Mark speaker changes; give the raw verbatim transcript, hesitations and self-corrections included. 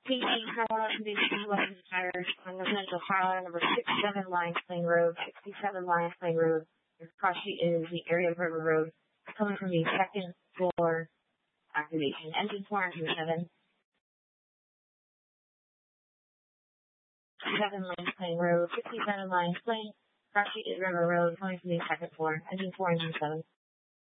Speaker 1: P C Carlisle Condition Weapons Fire on residential file number sixty-seven Lions Plain Road, sixty-seven Lions Plain Road. Your cross sheet is the area of River Road, coming from the second floor activation. Engine four and seven. sixty-seven Lions Plain Road, sixty-seven Lions Plain. Cross sheet is River Road, coming from the second floor. Engine four, engine seven.